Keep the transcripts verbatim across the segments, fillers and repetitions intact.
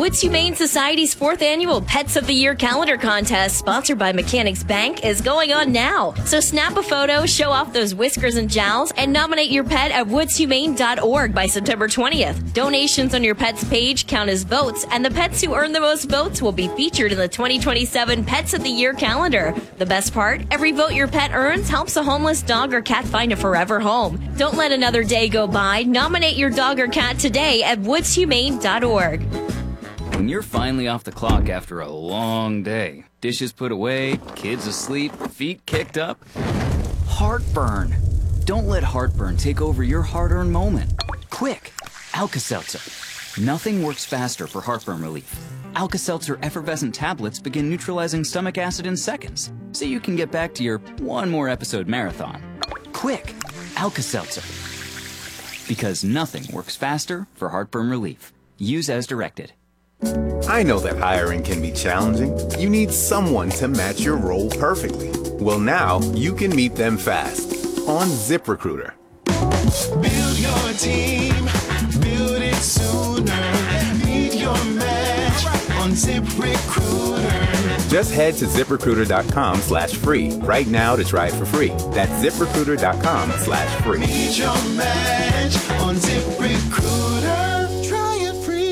Woods Humane Society's fourth annual Pets of the Year calendar contest, sponsored by Mechanics Bank, is going on now. So snap a photo, show off those whiskers and jowls, and nominate your pet at woods humane dot org by September twentieth. Donations on your pet's page count as votes, and the pets who earn the most votes will be featured in the twenty twenty-seven Pets of the Year calendar. The best part, every vote your pet earns helps a homeless dog or cat find a forever home. Don't let another day go by. Nominate your dog or cat today at woods humane dot org. When you're finally off the clock after a long day, dishes put away, kids asleep, feet kicked up, heartburn. Don't let heartburn take over your hard-earned moment. Quick, Alka-Seltzer. Nothing works faster for heartburn relief. Alka-Seltzer effervescent tablets begin neutralizing stomach acid in seconds, so you can get back to your one more episode marathon. Quick, Alka-Seltzer. Because nothing works faster for heartburn relief. Use as directed. I know that hiring can be challenging. You need someone to match your role perfectly. Well, now you can meet them fast on ZipRecruiter. Build your team, build it sooner. Meet your match on ZipRecruiter. Just head to ZipRecruiter.com slash free right now to try it for free. That's ZipRecruiter.com slash free. Meet your match on ZipRecruiter. Try it free.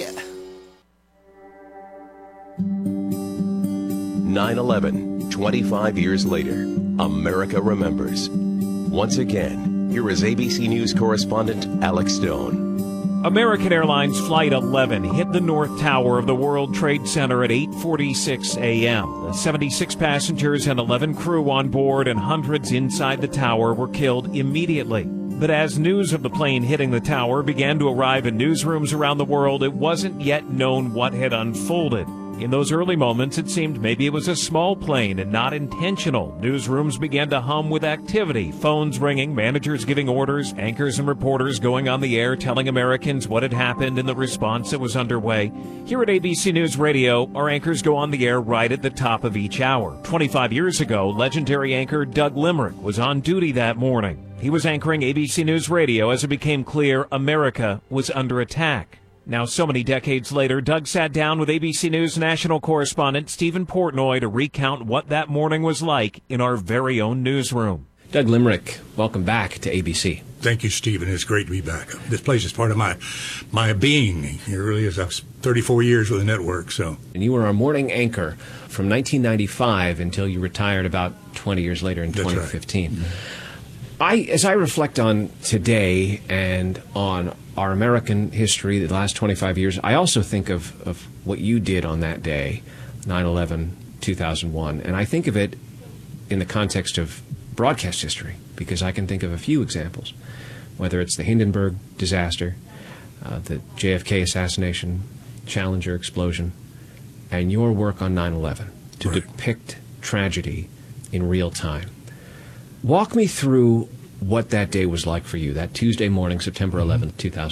nine eleven, twenty-five years later, America remembers. Once again, here is A B C News correspondent Alex Stone. American Airlines Flight eleven hit the North Tower of the World Trade Center at eight forty-six a.m. seventy-six passengers and eleven crew on board and hundreds inside the tower were killed immediately. But as news of the plane hitting the tower began to arrive in newsrooms around the world, it wasn't yet known what had unfolded. In those early moments, it seemed maybe it was a small plane and not intentional. Newsrooms began to hum with activity, phones ringing, managers giving orders, anchors and reporters going on the air telling Americans what had happened and the response that was underway. Here at A B C News Radio, our anchors go on the air right at the top of each hour. twenty-five years ago, legendary anchor Doug Limerick was on duty that morning. He was anchoring A B C News Radio as it became clear America was under attack. Now, so many decades later, Doug sat down with A B C News national correspondent Stephen Portnoy to recount what that morning was like in our very own newsroom. Doug Limerick, welcome back to A B C. Thank you, Stephen. It's great to be back. This place is part of my my being. It really is. I was thirty-four years with the network. So. And you were our morning anchor from nineteen ninety-five until you retired about twenty years later in That's twenty fifteen. Right. I, as I reflect on today and on our American history, the last twenty-five years, I also think of, of what you did on that day, nine eleven, two thousand one, and I think of it in the context of broadcast history, because I can think of a few examples, whether it's the Hindenburg disaster, uh, the J F K assassination, Challenger explosion, and your work on nine eleven to right. depict tragedy in real time. Walk me through what that day was like for you, that Tuesday morning, September eleventh, two thousand.